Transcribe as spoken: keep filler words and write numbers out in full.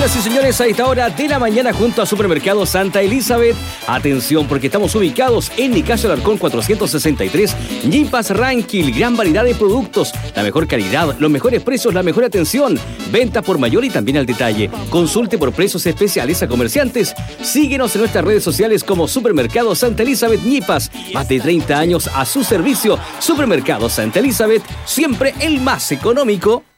Señoras y señores, a esta hora de la mañana junto a Supermercado Santa Elizabeth. Atención, porque estamos ubicados en Nicasio Alarcón cuatrocientos sesenta y tres, Ñipas Ranquil. Gran variedad de productos, la mejor calidad, los mejores precios, la mejor atención. Venta por mayor y también al detalle. Consulte por precios especiales a comerciantes. Síguenos en nuestras redes sociales como Supermercado Santa Elizabeth Ñipas. Más de treinta años a su servicio. Supermercado Santa Elizabeth, siempre el más económico.